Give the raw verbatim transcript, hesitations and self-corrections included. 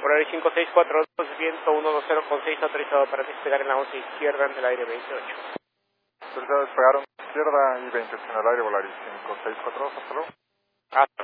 Horario cinco seis cuatro dos, viento uno dos cero con seis, autorizado para despegar en la once izquierda ante el aire veintiocho. Autorizado a despegar once izquierda y veintiocho en el aire, Volaris cinco seis cuatro dos, hasta luego. Hasta